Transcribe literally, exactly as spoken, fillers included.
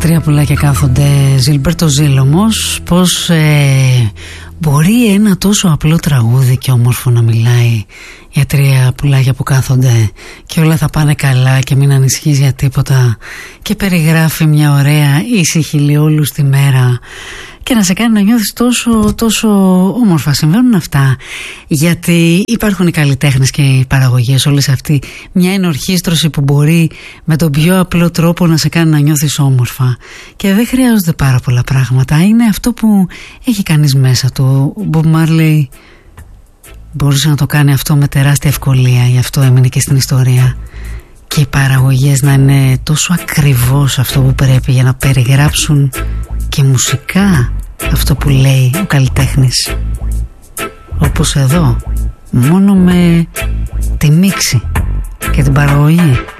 Τρία πουλάκια κάθονται. Ζιλμπέρτο Ζήλωμος. Πως ε, μπορεί ένα τόσο απλό τραγούδι και όμορφο να μιλάει για τρία πουλάκια που κάθονται και όλα θα πάνε καλά και μην ανησυχείς για τίποτα, και περιγράφει μια ωραία ήσυχη λιόλουστη μέρα και να σε κάνει να νιώθεις τόσο, τόσο όμορφα. Συμβαίνουν αυτά γιατί υπάρχουν οι καλλιτέχνες και οι παραγωγές, όλες αυτοί. Μια ενορχήστρωση που μπορεί με τον πιο απλό τρόπο να σε κάνει να νιώθεις όμορφα, και δεν χρειάζονται πάρα πολλά πράγματα. Είναι αυτό που έχει κανείς μέσα του. Ο Bob Marley μπορούσε να το κάνει αυτό με τεράστια ευκολία, γι' αυτό έμεινε και στην ιστορία. Και οι παραγωγές να είναι τόσο ακριβώς αυτό που πρέπει για να περιγράψουν και μουσικά αυτό που λέει ο καλλιτέχνης. Όπως εδώ, μόνο με τη μίξη και την παραγωγή.